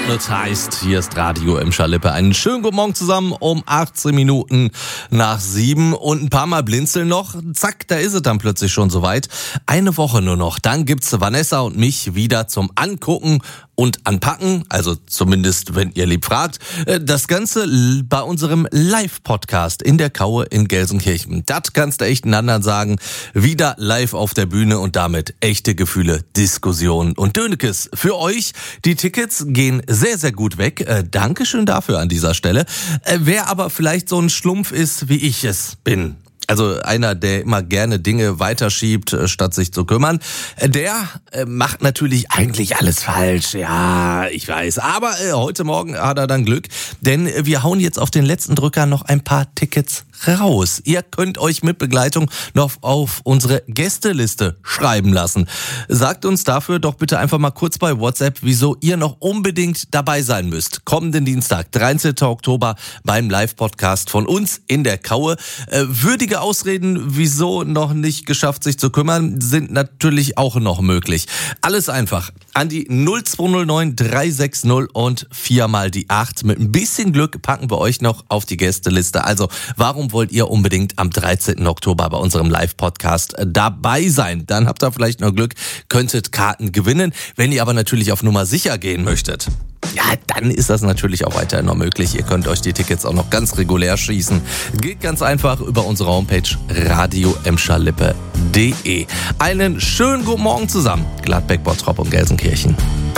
Hypnotized. Hier ist Radio Emscher-Lippe. Einen schönen guten Morgen zusammen um 18 Minuten nach 7 und ein paar Mal blinzeln noch. Zack, da ist es dann plötzlich schon soweit. Eine Woche nur noch. Dann gibt's Vanessa und mich wieder zum Angucken und Anpacken, also zumindest, wenn ihr lieb fragt. Das Ganze bei unserem Live-Podcast in der Kaue in Gelsenkirchen. Das kannst du echt einen anderen sagen. Wieder live auf der Bühne und damit echte Gefühle, Diskussionen und Dönekes für euch. Die Tickets gehen sehr, sehr gut weg. Dankeschön dafür an dieser Stelle. Wer aber vielleicht so ein Schlumpf ist, wie ich es bin, also einer, der immer gerne Dinge weiterschiebt, statt sich zu kümmern, der macht natürlich eigentlich alles falsch. Ja, ich weiß. Aber heute Morgen hat er dann Glück, denn wir hauen jetzt auf den letzten Drücker noch ein paar Tickets raus. Ihr könnt euch mit Begleitung noch auf unsere Gästeliste schreiben lassen. Sagt uns dafür doch bitte einfach mal kurz bei WhatsApp, wieso ihr noch unbedingt dabei sein müsst. Kommenden Dienstag, 13. Oktober, beim Live-Podcast von uns in der Kaue. Würdige Ausreden, wieso noch nicht geschafft, sich zu kümmern, sind natürlich auch noch möglich. Alles einfach an die 0209 360 und 4 mal die 8. Mit ein bisschen Glück packen wir euch noch auf die Gästeliste. Also, warum wollt ihr unbedingt am 13. Oktober bei unserem Live-Podcast dabei sein? Dann habt ihr vielleicht noch Glück, könntet Karten gewinnen. Wenn ihr aber natürlich auf Nummer sicher gehen möchtet, ja, dann ist das natürlich auch weiterhin noch möglich. Ihr könnt euch die Tickets auch noch ganz regulär schießen. Geht ganz einfach über unsere Homepage radioemscherlippe.de. Einen schönen guten Morgen zusammen. Gladbeck, Bottrop und Gelsenkirchen.